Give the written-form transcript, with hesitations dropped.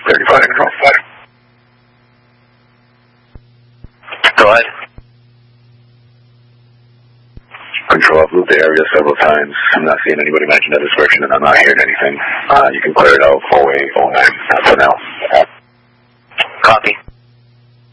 35 control. Go ahead. Control, I've moved the area several times. I'm not seeing anybody mention that description, and I'm not hearing anything. You can clear it out 0809 for now. Copy.